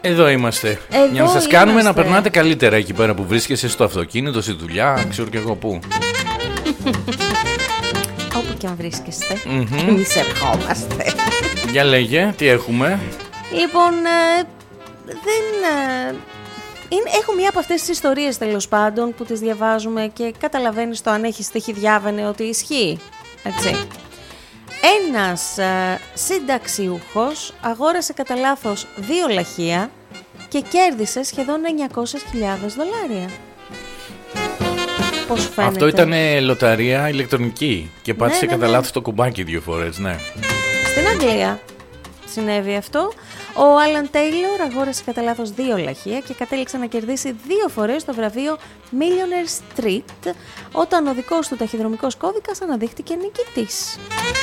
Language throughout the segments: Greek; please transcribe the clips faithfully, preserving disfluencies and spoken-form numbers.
Εδώ είμαστε. Εδώ Για να σας είμαστε. κάνουμε να περνάτε καλύτερα εκεί πέρα που βρίσκεσαι, στο αυτοκίνητο, στη δουλειά, ξέρω και εγώ πού. Όπου και αν βρίσκεστε, Mm-hmm. εμείς ερχόμαστε. Για λέγε, τι έχουμε. Λοιπόν, ε, δεν... Ε, είναι, έχω μία από αυτές τις ιστορίες, τέλος πάντων, που τις διαβάζουμε και καταλαβαίνεις το αν έχει τύχει διάβανε ότι ισχύει. Έτσι. Ένας ε, συνταξιούχος αγόρασε κατά λάθος δύο λαχεία και κέρδισε σχεδόν εννιακόσιες χιλιάδες δολάρια. Πώς φαίνεται? Αυτό ήταν λοταρία ηλεκτρονική και πάτησε ναι, ναι, κατά ναι. λάθος το κουμπάκι δύο φορές, ναι. Στην Αγγλία συνέβη αυτό. Ο Άλαν Τέιλορ αγόρασε κατά λάθος δύο λαχεία και κατέληξε να κερδίσει δύο φορές το βραβείο Millionaire Street όταν ο δικός του ταχυδρομικός κώδικας αναδείχτηκε νικητής.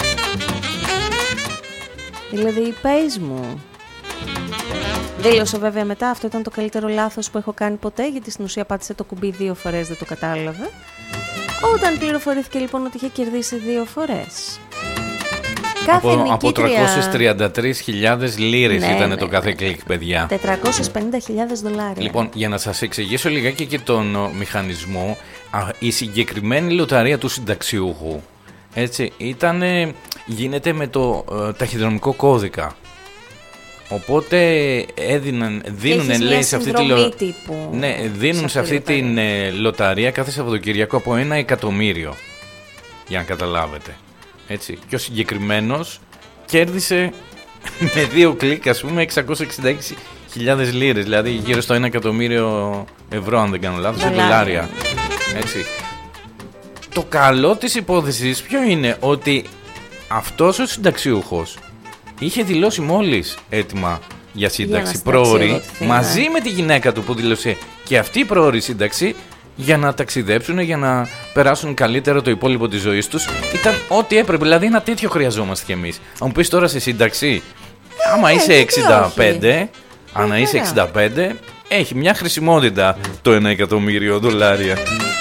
Δηλαδή, πες μου. Δήλωσε βέβαια μετά, αυτό ήταν το καλύτερο λάθος που έχω κάνει ποτέ, γιατί στην ουσία πάτησε το κουμπί δύο φορές, δεν το κατάλαβε. Όταν πληροφορήθηκε λοιπόν ότι είχε κερδίσει δύο φορές. Κάθε από, νικήτρια... από τριακόσιες τριάντα τρεις χιλιάδες λίρες ναι, ήταν ναι, το κάθε κλικ, παιδιά. τετρακόσιες πενήντα χιλιάδες δολάρια. Λοιπόν, για να σας εξηγήσω λιγάκι και τον ο, μηχανισμό, α, η συγκεκριμένη λοταρία του συνταξιούχου, έτσι, ήτανε, γίνεται με το ε, ταχυδρομικό κώδικα. Οπότε έδιναν, δίνουν λέει σε αυτή τη λο... ναι, δίνουν σε αυτή την ε, λοταρία κάθε Σαββατοκυριακό από ένα εκατομμύριο, για να καταλάβετε. Έτσι. Και ο συγκεκριμένος κέρδισε με δύο κλικ, ας πούμε, εξακόσιες εξήντα έξι χιλιάδες λίρες, δηλαδή γύρω στο ένα εκατομμύριο ευρώ, αν δεν κάνω λάθος, σε δολάρια. Έτσι. Το καλό της υπόθεσης ποιο είναι? Ότι αυτός ο συνταξιούχος είχε δηλώσει μόλις έτοιμα για σύνταξη πρόωρη, μαζί ναι. με τη γυναίκα του που δήλωσε και αυτή η πρόωρη σύνταξη, για να ταξιδέψουν, για να περάσουν καλύτερα το υπόλοιπο της ζωής τους. Ήταν ό,τι έπρεπε, δηλαδή ένα τέτοιο χρειαζόμαστε κι εμείς. Αν μου πεις τώρα σε σύνταξη, ε, άμα είσαι εξήντα πέντε, αν είσαι εξήντα πέντε, έχει μια χρησιμότητα το ένα εκατομμύριο δολάρια.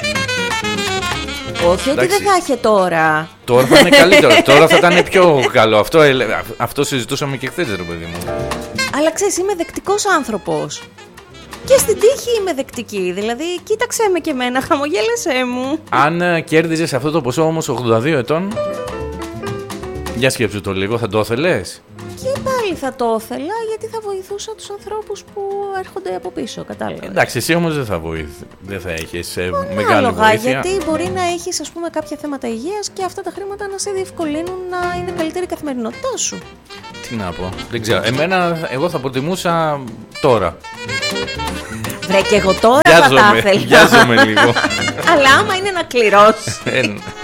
Όχι ότι δεν θα είχε τώρα. Τώρα θα είναι καλύτερο, τώρα θα ήταν πιο καλό. Αυτό, αυτό συζητούσαμε και χθες, ρε παιδί μου. Αλλά ξέρεις, είμαι δεκτικός άνθρωπος. Και στην τύχη είμαι δεκτική. Δηλαδή, κοίταξέ με και εμένα, χαμογέλασέ μου. Αν uh, κέρδιζες αυτό το ποσό όμως ογδόντα δύο ετών, για σκέψου το λίγο, θα το ήθελες? Και πάλι θα το ήθελα, γιατί θα βοηθούσα τους ανθρώπους που έρχονται από πίσω, κατάλαβα. Εντάξει, εσύ όμως δεν θα, βοηθ... δεν θα έχεις ε, μεγάλη βοήθεια. Γιατί μπορεί να έχεις, ας πούμε, κάποια θέματα υγείας και αυτά τα χρήματα να σε διευκολύνουν να είναι καλύτερη η καθημερινότητά σου. Τι να πω, δεν ξέρω. Εμένα, εγώ θα προτιμούσα τώρα. Βρε, και εγώ τώρα Βιάζομαι, θα τα ήθελα. βιάζομαι λίγο. Αλλά άμα είναι να κληρώσει.